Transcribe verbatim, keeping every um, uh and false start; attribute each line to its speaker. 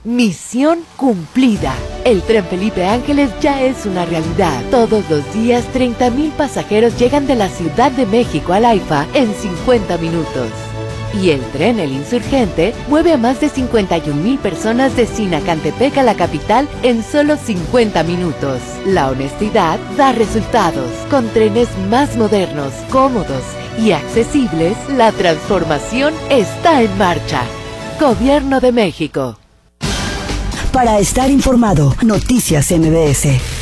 Speaker 1: Misión cumplida. El Tren Felipe Ángeles ya es una realidad. Todos los días treinta mil pasajeros llegan de la Ciudad de México al AIFA en cincuenta minutos. Y el tren El Insurgente mueve a más de cincuenta y un mil personas de Sinacantepec a la capital en solo cincuenta minutos. La honestidad da resultados. Con trenes más modernos, cómodos y accesibles, la transformación está en marcha. Gobierno de México.
Speaker 2: Para estar informado, Noticias M B S.